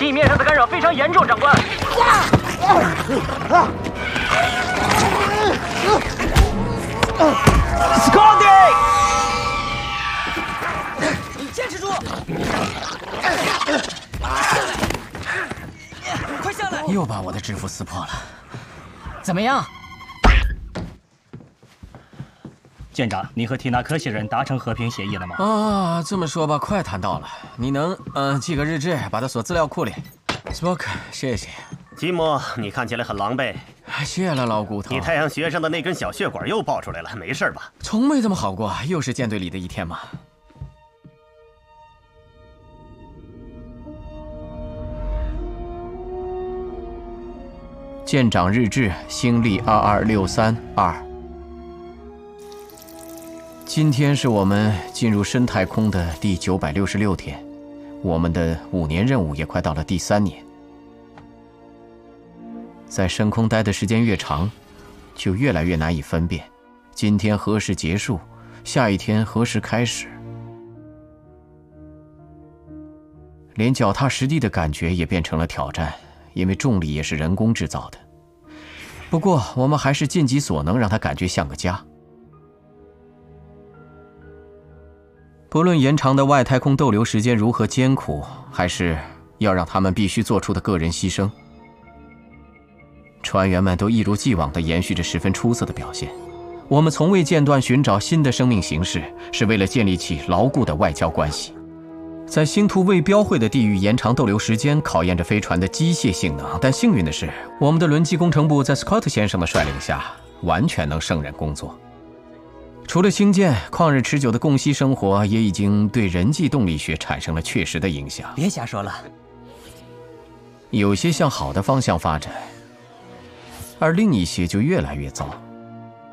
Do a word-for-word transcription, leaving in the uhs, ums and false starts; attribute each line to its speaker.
Speaker 1: 地面上的干扰非常严重，长官。Scotty，
Speaker 2: 你坚持住！快下来！
Speaker 3: 又把我的制服撕破了，怎么样？
Speaker 4: 舰长，你和提纳科西人达成和平协议了吗？
Speaker 3: 啊，这么说吧，快谈到了。你能嗯、呃、记个日志，把它锁资料库里。Spock， 谢谢。
Speaker 5: 吉姆，你看起来很狼狈。
Speaker 3: 谢了，老骨头。
Speaker 5: 你太阳穴上的那根小血管又爆出来了，没事吧？
Speaker 3: 从没这么好过，又是舰队里的一天嘛。舰长日志，星历二二六三二。 今天是我们进入深太空的第九百六十六天，我们的五年任务也快到了第三年。在深空待的时间越长，就越来越难以分辨，今天何时结束，下一天何时开始。连脚踏实地的感觉也变成了挑战，因为重力也是人工制造的。不过，我们还是尽己所能，让它感觉像个家。 不论延长的外太空逗留时间如何艰苦，还是要让他们必须做出的个人牺牲，船员们都一如既往地延续着十分出色的表现。我们从未间断寻找新的生命形式，是为了建立起牢固的外交关系。在星途未标绘的地域延长逗留时间，考验着飞船的机械性能。但幸运的是，我们的轮机工程部在 Scott 先生的率领下，完全能胜任工作。 除了星舰，旷日持久的共栖生活也已经对人际动力学产生了确实的影响。
Speaker 2: 别瞎说了，
Speaker 3: 有些向好的方向发展，而另一些就越来越糟。